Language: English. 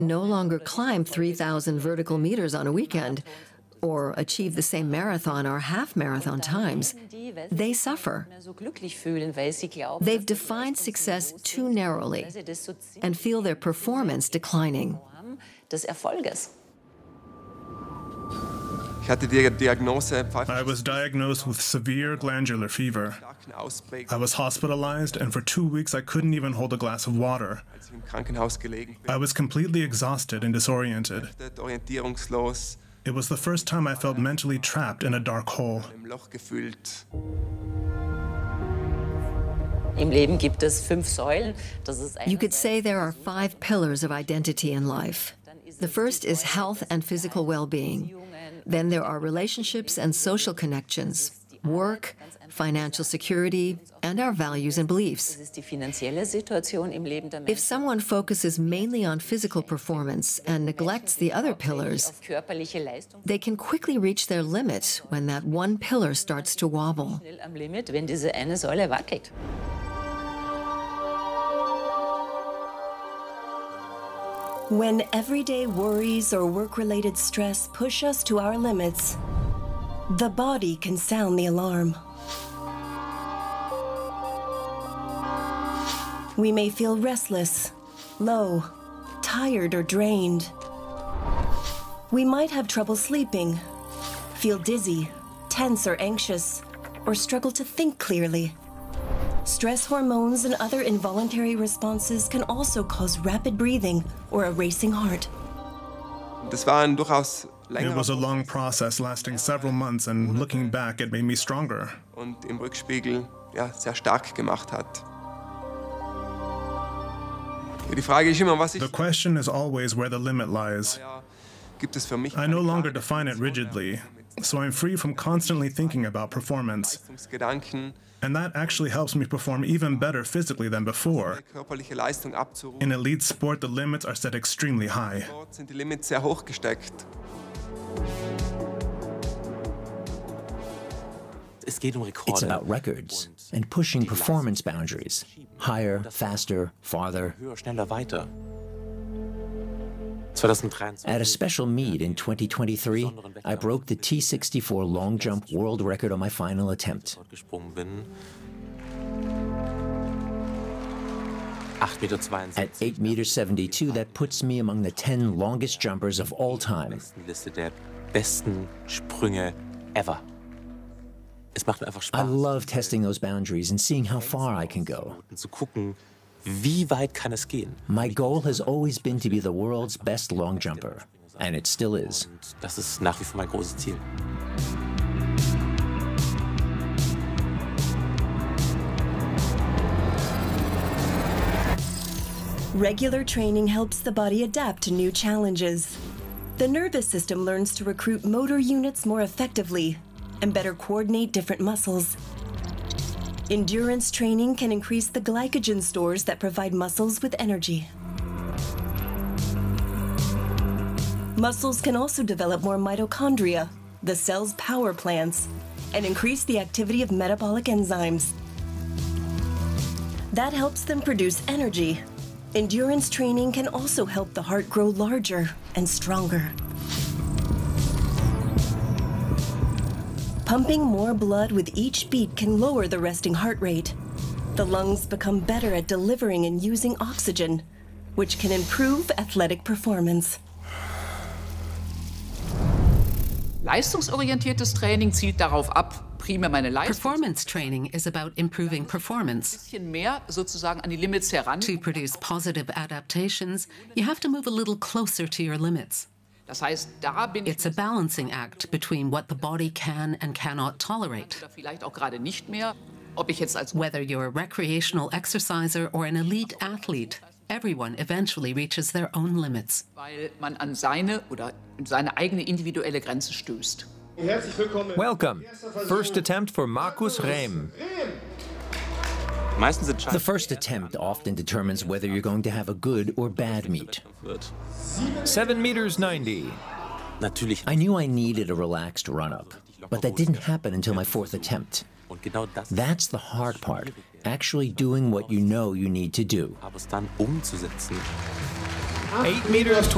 no longer climb 3,000 vertical meters on a weekend or achieve the same marathon or half-marathon times, they suffer. They've defined success too narrowly and feel their performance declining. I was diagnosed with severe glandular fever. I was hospitalized, and for 2 weeks I couldn't even hold a glass of water. I was completely exhausted and disoriented. It was the first time I felt mentally trapped in a dark hole. You could say there are 5 pillars of identity in life. The first is health and physical well-being. Then there are relationships and social connections, work, financial security, and our values and beliefs. If someone focuses mainly on physical performance and neglects the other pillars, they can quickly reach their limit when that one pillar starts to wobble. When everyday worries or work-related stress push us to our limits, the body can sound the alarm. We may feel restless, low, tired, or drained. We might have trouble sleeping, feel dizzy, tense or anxious, or struggle to think clearly. Stress hormones and other involuntary responses can also cause rapid breathing or a racing heart. It was a long process lasting several months, and looking back, it made me stronger. The question is always where the limit lies. I no longer define it rigidly, so I'm free from constantly thinking about performance. And that actually helps me perform even better physically than before. In elite sport, the limits are set extremely high. It's about records and pushing performance boundaries. Higher, faster, farther. At a special meet in 2023, I broke the T64 long jump world record on my final attempt. At 8 meters 72, that puts me among the 10 longest jumpers of all time. I love testing those boundaries and seeing how far I can go. My goal has always been to be the world's best long jumper, and it still is. Regular training helps the body adapt to new challenges. The nervous system learns to recruit motor units more effectively and better coordinate different muscles. Endurance training can increase the glycogen stores that provide muscles with energy. Muscles can also develop more mitochondria, the cell's power plants, and increase the activity of metabolic enzymes. That helps them produce energy. Endurance training can also help the heart grow larger and stronger. Pumping more blood with each beat can lower the resting heart rate. The lungs become better at delivering and using oxygen, which can improve athletic performance. Leistungsorientiertes Training zielt darauf ab, primär meine Leistung. Performance training is about improving performance. Bisschen mehr sozusagen an die Limits heran. To produce positive adaptations, you have to move a little closer to your limits. Das heißt, da bin ich It's a balancing act between what the body can and cannot tolerate. oder vielleicht auch gerade nicht mehr, ob ich jetzt als Whether you're a recreational exerciser or an elite athlete, everyone eventually reaches their own limits. weil man an seine oder seine eigene individuelle Grenze stößt. Welcome. First attempt for Markus Rehm. The first attempt often determines whether you're going to have a good or bad meet. 7 meters 90. I knew I needed a relaxed run-up, but that didn't happen until my 4th attempt. That's the hard part, actually doing what you know you need to do. 8 meters